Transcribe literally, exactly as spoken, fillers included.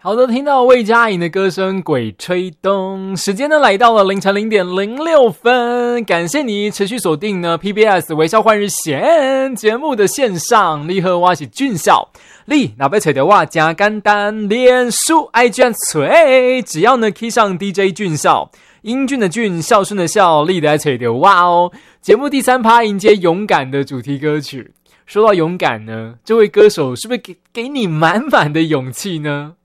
好的，听到魏佳莹的歌声《鬼吹灯》，时间呢来到了凌晨零点零六分。感谢你持续锁定呢 P B S 微笑换日线节目的线上。你好，我是俊孝。你若要找到我真简单，脸书 I G 找，只要呢 key 上 D J 俊孝，英俊的俊，孝顺的孝，你就来找到我哦。节目第三趴迎接勇敢的主题歌曲。说到勇敢呢，这位歌手是不是给给你满满的勇气呢？